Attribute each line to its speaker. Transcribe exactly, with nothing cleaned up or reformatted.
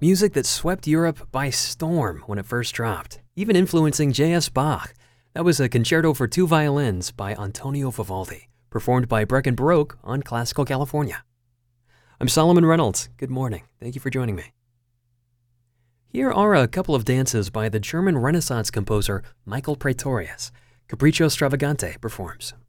Speaker 1: Music that swept Europe by storm when it first dropped, even influencing J S. Bach. That was a concerto for two violins by Antonio Vivaldi, performed by Breckin Baroque on Classical California. I'm Solomon Reynolds. Good morning. Thank you for joining me. Here are a couple of dances by the German Renaissance composer Michael Praetorius. Capriccio Stravagante performs.